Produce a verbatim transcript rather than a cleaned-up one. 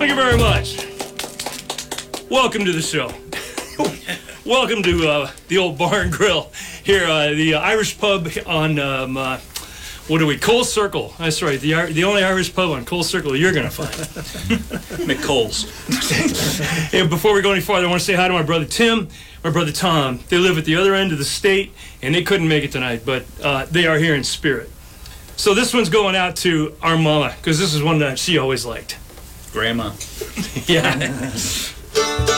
Thank you very much. Welcome to the show. Welcome to uh, the old bar and grill here, uh, the uh, Irish pub on, um, uh, what are we, Cole Circle. That's right, the the only Irish pub on Cole Circle you're going to find. McColl's. And before we go any farther, I want to say hi to my brother Tim, my brother Tom. They live at the other end of the state, and they couldn't make it tonight, but uh, they are here in spirit. So this one's going out to our mama, because this is one that she always liked. Grandma. Yeah.